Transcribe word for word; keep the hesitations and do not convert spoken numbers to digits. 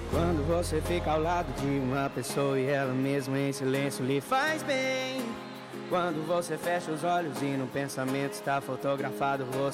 Quando você fica ao lado de uma pessoa e ela mesmo em silêncio lhe faz bem. Quando você fecha os olhos e no pensamento está fotografado você